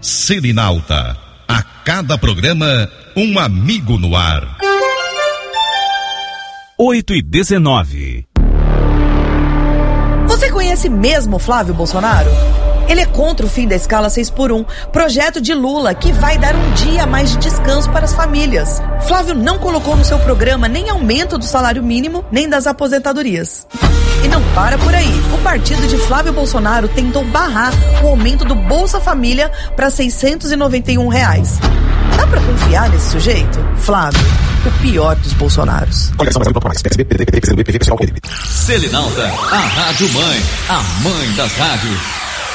Selinalta, a cada programa, um amigo no ar. 8h19. Você conhece mesmo Flávio Bolsonaro? Ele é contra o fim da escala 6x1, projeto de Lula que vai dar um dia a mais de descanso para as famílias. Flávio não colocou no seu programa nem aumento do salário mínimo, nem das aposentadorias. E não para por aí. O partido de Flávio Bolsonaro tentou barrar o aumento do Bolsa Família para R$ 691. Dá pra confiar nesse sujeito? Flávio, o pior dos Bolsonaros. Selinalta, a rádio mãe, a mãe das rádios.